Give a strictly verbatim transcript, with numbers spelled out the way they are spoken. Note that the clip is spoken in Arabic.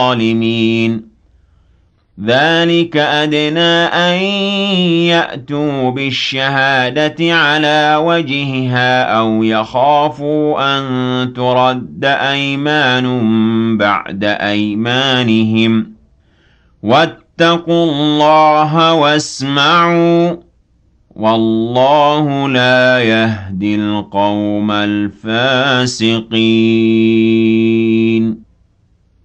الظالمين ذلك أدنى أن يأتوا بالشهادة على وجهها أو يخافوا أن ترد أيمان بعد أيمانهم واتقوا الله واسمعوا والله لا يهدي القوم الفاسقين